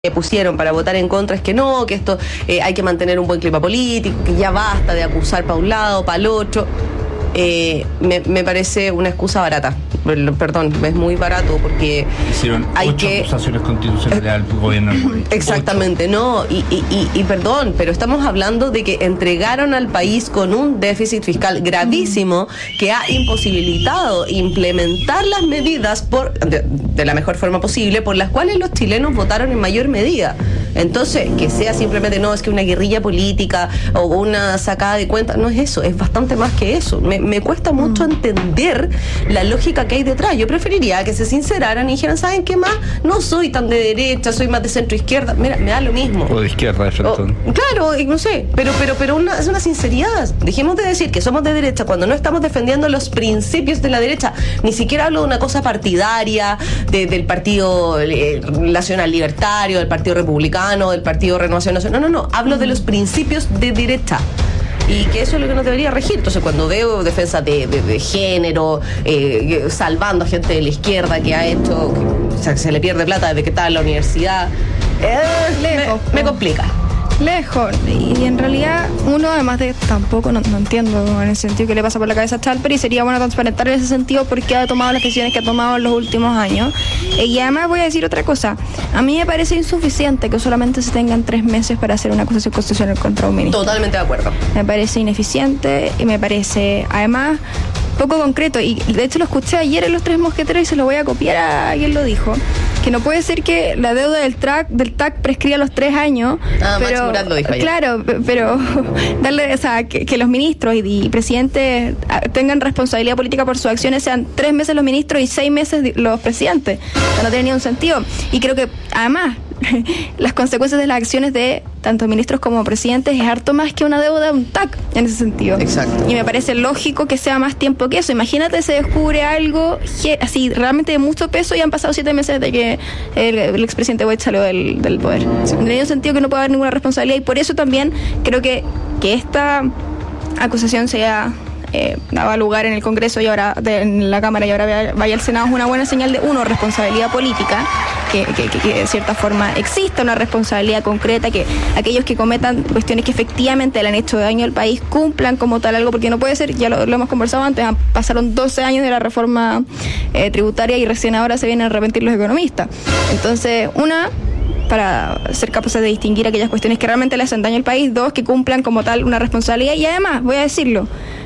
pusieron para votar en contra es que no, que esto hay que mantener un buen clima político, que ya basta de acusar para un lado, para el otro. Me parece una excusa barata. Perdón, es muy barato porque hicieron hay 8 acusaciones constitucionales al gobierno del país. Exactamente, 8. No, y perdón, pero estamos hablando de que entregaron al país con un déficit fiscal gravísimo que ha imposibilitado implementar las medidas de la mejor forma posible por las cuales los chilenos votaron en mayor medida. Entonces, que sea simplemente, no, es que una guerrilla política o una sacada de cuentas, no es eso, es bastante más que eso. Me cuesta mucho entender la lógica que hay detrás. Yo preferiría que se sinceraran y dijeran, ¿saben qué más? No soy tan de derecha, soy más de centro izquierda. Mira, me da lo mismo. O de izquierda, de frente. Claro, no sé, pero es una sinceridad. Dejemos de decir que somos de derecha cuando no estamos defendiendo los principios de la derecha. Ni siquiera hablo de una cosa partidaria, del Partido Nacional Libertario, del Partido Republicano, del Partido Renovación Nacional. No. Hablo de los principios de derecha. Y que eso es lo que nos debería regir. Entonces, cuando veo defensa de género, salvando a gente de la izquierda que ha hecho, que se le pierde plata desde que está en la universidad, me complica. Lejos, y en realidad uno además de tampoco no entiendo en el sentido que le pasa por la cabeza a Chalper, y sería bueno transparentar en ese sentido por qué ha tomado las decisiones que ha tomado en los últimos años. Y además voy a decir otra cosa, a mí me parece insuficiente que solamente se tengan 3 meses para hacer una acusación constitucional contra un ministro. Totalmente de acuerdo. Me parece ineficiente y me parece además poco concreto, y de hecho lo escuché ayer en Los Tres Mosqueteros y se lo voy a copiar a quien lo dijo, que no puede ser que la deuda del TAC prescriba los 3 años. Pero Max Murat lo dijo ayer. Claro, pero darle, o sea, que los ministros y presidentes tengan responsabilidad política por sus acciones, sean 3 meses los ministros y 6 meses los presidentes. O sea, no tiene ningún sentido. Y creo que además las consecuencias de las acciones de tanto ministros como presidentes es harto más que una deuda de un TAC en ese sentido. Exacto. Y me parece lógico que sea más tiempo que eso. Imagínate, se descubre algo así realmente de mucho peso y han pasado 7 meses de que el expresidente Boric salió del poder. Sí. No tiene sentido que no pueda haber ninguna responsabilidad, y por eso también creo que esta acusación sea daba lugar en el Congreso y ahora en la Cámara y ahora vaya al Senado, es una buena señal de responsabilidad política, que de cierta forma exista una responsabilidad concreta, que aquellos que cometan cuestiones que efectivamente le han hecho daño al país cumplan como tal algo, porque no puede ser, ya lo hemos conversado antes, pasaron 12 años de la reforma tributaria y recién ahora se vienen a arrepentir los economistas. Entonces, para ser capaces de distinguir aquellas cuestiones que realmente le hacen daño al país; 2, que cumplan como tal una responsabilidad, y además, voy a decirlo,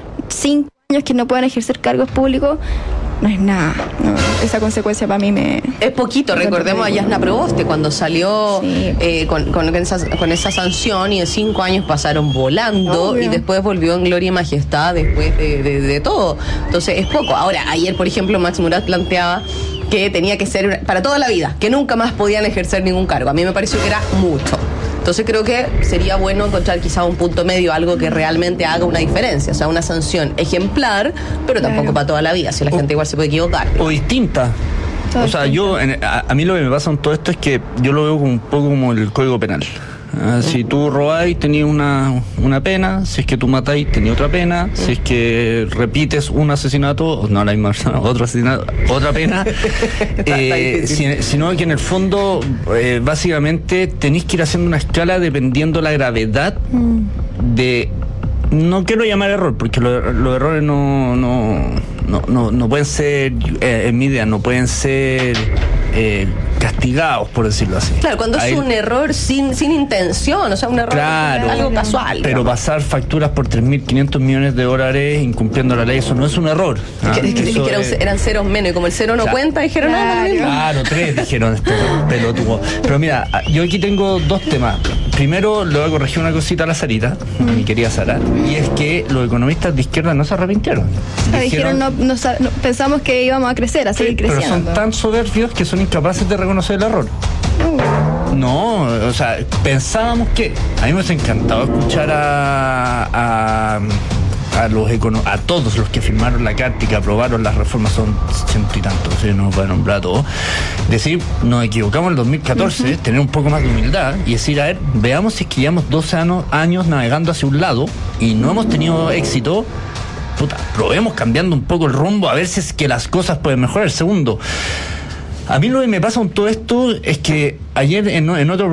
5 años que no puedan ejercer cargos públicos no es nada. No, esa consecuencia para mí es poquito. Recordemos a Yasna Proboste cuando salió, sí, con esa sanción, y en 5 años pasaron volando. Obvio. Y después volvió en gloria y majestad después de todo. Entonces es poco. Ahora, ayer por ejemplo Max Murat planteaba que tenía que ser para toda la vida, que nunca más podían ejercer ningún cargo. A mí me pareció que era mucho. Entonces creo que sería bueno encontrar quizá un punto medio, algo que realmente haga una diferencia, o sea, una sanción ejemplar, pero tampoco para toda la vida, si la gente igual se puede equivocar. O distinta. O sea, a mí lo que me pasa con todo esto es que yo lo veo un poco como el Código Penal. Si tú robáis, tenías una pena; si es que tú matáis, tenías otra pena; si es que repites un asesinato, no la misma persona, otro asesinato, otra pena. Sino que en el fondo, básicamente, tenéis que ir haciendo una escala dependiendo la gravedad de... No quiero llamar error, porque los errores no pueden ser, en mi idea, no pueden ser castigados, por decirlo así. Claro, cuando es un error sin intención, o sea, un error, claro, algo casual. Pero pasar facturas por 3.500 millones de dólares incumpliendo la ley, eso no es un error. Eran ceros menos, y como el cero no cuenta, dijeron nada. Claro, 3 dijeron, pelotudo. Pero mira, yo aquí tengo 2 temas. Primero, le voy a corregir una cosita a la Sarita, a mi querida Sara, y es que los economistas de izquierda no se arrepintieron. Dijeron no, pensamos que íbamos a crecer, a seguir creciendo. Pero son tan soberbios que son incapaces de reconocer el error. No, o sea, pensábamos que... A mí me ha encantado escuchar a todos los que firmaron la carta y que aprobaron las reformas, son 100 y tantos, ¿sí? No voy a nombrar a todos, decir, nos equivocamos en el 2014, tener un poco más de humildad y decir, a ver, veamos si es que llevamos 12 años navegando hacia un lado y no hemos tenido éxito. Probemos cambiando un poco el rumbo, a ver si es que las cosas pueden mejorar. Segundo, A mí lo que me pasa con todo esto es que ayer en otro